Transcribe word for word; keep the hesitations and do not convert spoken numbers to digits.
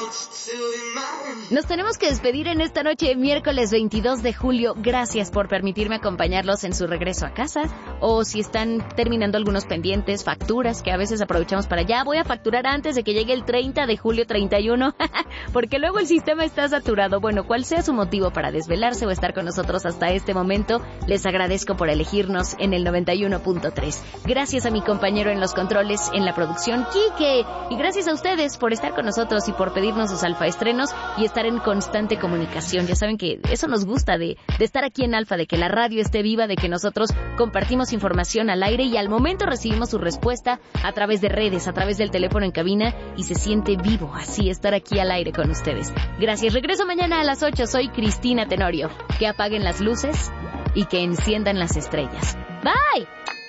Nos tenemos que despedir en esta noche, miércoles veintidós de julio. Gracias por permitirme acompañarlos en su regreso a casa, o si están terminando algunos pendientes, facturas, que a veces aprovechamos para ya, voy a facturar antes de que llegue el treinta de julio, treinta y uno, porque luego el sistema está saturado. Bueno, cual sea su motivo para desvelarse o estar con nosotros hasta este momento, les agradezco por elegirnos en el noventa y uno punto tres. Gracias a mi compañero en los controles, en la producción, Quique, y gracias a ustedes por estar con nosotros y por pedirnos sus alfaestrenos y estar en constante comunicación. Ya saben que eso nos gusta de, de estar aquí en Alfa, de que la radio esté viva, de que nosotros compartimos información al aire y al momento recibimos su respuesta a través de redes, a través del teléfono en cabina, y se siente vivo así estar aquí al aire con ustedes. Gracias. Regreso mañana a las ocho. Soy Cristina Tenorio. Que apaguen las luces y que enciendan las estrellas. Bye.